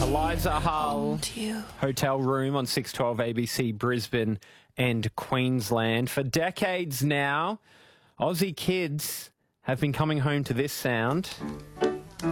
Eliza Hull, Hotel Room on 612 ABC Brisbane and Queensland. For decades now, Aussie kids have been coming home to this sound.